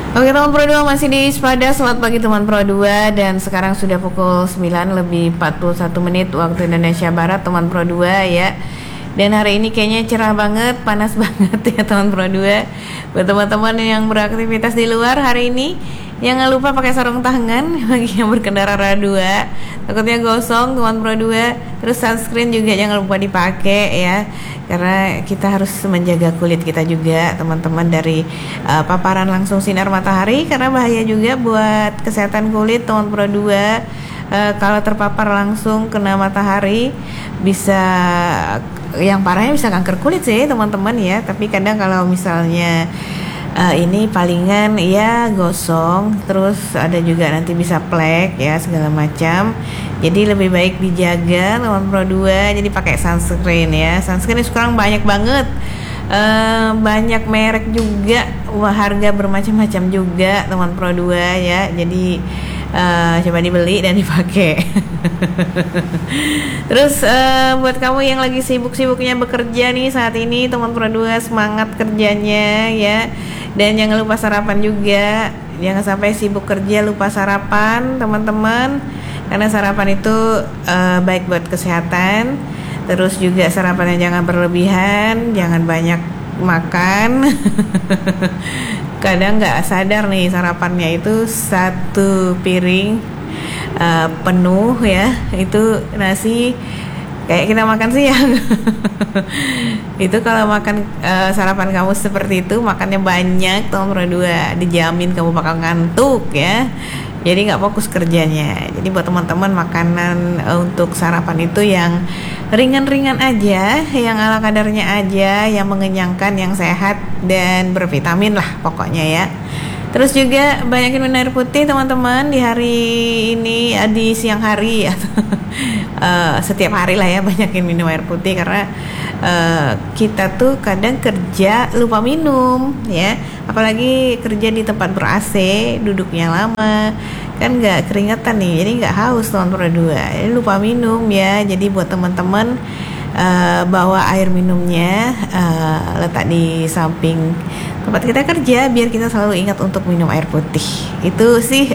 Oke teman Pro 2 masih di Spada. Selamat pagi teman Pro 2. Dan sekarang sudah pukul 9 lebih 41 menit waktu Indonesia Barat teman Pro 2 ya. Dan hari ini kayaknya cerah banget, panas banget ya teman Pro 2. Buat teman-teman yang beraktivitas di luar hari ini, jangan lupa pakai sarung tangan bagi yang berkendara roda 2. Takutnya gosong teman Pro 2. Terus sunscreen juga jangan lupa dipakai ya. Karena kita harus menjaga kulit kita juga teman-teman dari paparan langsung sinar matahari, karena bahaya juga buat kesehatan kulit teman Pro 2. Kalau terpapar langsung kena matahari bisa, yang parahnya bisa kanker kulit sih teman-teman ya. Tapi kadang kalau misalnya ini palingan ya gosong, terus ada juga nanti bisa plek ya segala macam. Jadi lebih baik dijaga teman Pro 2. Jadi pakai sunscreen ya. Sunscreen sekarang banyak banget, banyak merek juga, harga bermacam-macam juga teman Pro 2 ya. Jadi coba dibeli dan dipakai. Terus buat kamu yang lagi sibuk-sibuknya bekerja nih saat ini teman Pro 2, semangat kerjanya ya. Dan jangan lupa sarapan juga. Jangan sampai sibuk kerja lupa sarapan teman-teman, karena sarapan itu baik buat kesehatan. Terus juga sarapannya jangan berlebihan, jangan banyak makan. Kadang nggak sadar nih sarapannya itu satu piring penuh ya, itu nasi kayak kita makan siang. Itu kalau makan sarapan kamu seperti itu, makannya banyak teman Pro 2, dijamin kamu bakal ngantuk ya. Jadi nggak fokus kerjanya. Jadi buat teman-teman, makanan untuk sarapan itu yang ringan-ringan aja, yang ala kadarnya aja, yang mengenyangkan, yang sehat dan bervitamin lah pokoknya ya. Terus juga banyakin minum air putih teman-teman di hari ini, di siang hari ya. Setiap hari lah ya banyakin minum air putih, karena kita tuh kadang kerja lupa minum ya. Apalagi kerja di tempat ber-AC, duduknya lama, kan nggak keringetan nih, jadi nggak haus teman Pro 2. Jadi lupa minum ya. Jadi buat teman-teman, bawa air minumnya, letak di samping tempat kita kerja biar kita selalu ingat untuk minum air putih. Itu sih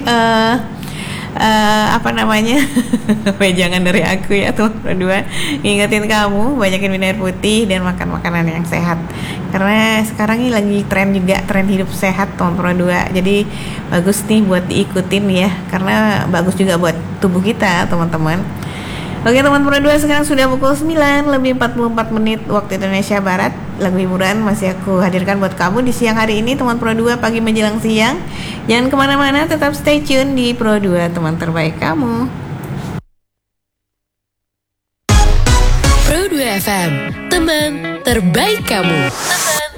apa namanya jangan dari aku ya teman Pro 2, ngingetin kamu banyakin minum air putih dan makan makanan yang sehat, karena sekarang ini lagi tren juga, tren hidup sehat teman Pro 2. Jadi bagus nih buat diikutin ya, karena bagus juga buat tubuh kita teman-teman. Oke teman Pro 2, sekarang sudah pukul 9 lebih 44 menit waktu Indonesia Barat. Lagu hiburan masih aku hadirkan buat kamu di siang hari ini teman Pro 2, pagi menjelang siang. Jangan kemana-mana, tetap stay tune di Pro 2, teman terbaik kamu. Pro 2 FM, teman terbaik kamu.